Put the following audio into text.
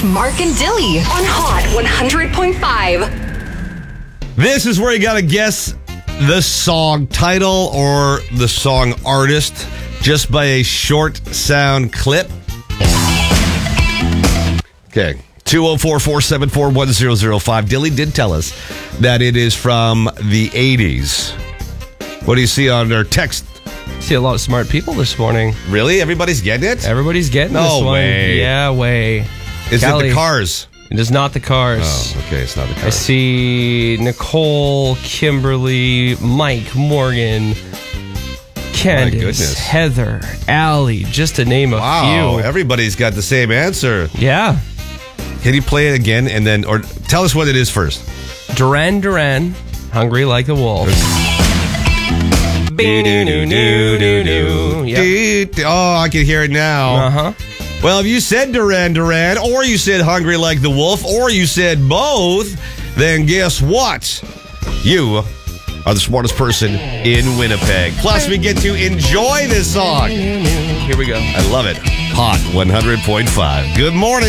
Mark and Dilly on Hot 100.5. This is where you got to guess the song title or the song artist just by a short sound clip. Okay. 204-474-1005. Dilly did tell us that it is from the 80s. What do you see on our text? See a lot of smart people this morning. Really? Everybody's getting it? Everybody's getting this one. No way. Yeah, way. Is Callie, it the Cars? It is not the Cars. Oh, okay. It's not the I Cars. see Nicole, Kimberly, Mike, Morgan, Candace, goodness. Heather, Allie, just to name a Wow. few. Everybody's got the same answer. Yeah. Can you play it again and then, or tell us what it is first? Duran Duran, Hungry Like the Wolf. Yep. Oh, I can hear it now. Uh-huh. Well, if you said Duran Duran, or you said Hungry Like the Wolf, or you said both, then guess what? You are the smartest person in Winnipeg. Plus, we get to enjoy this song. Here we go. I love it. Hot 100.5. Good morning.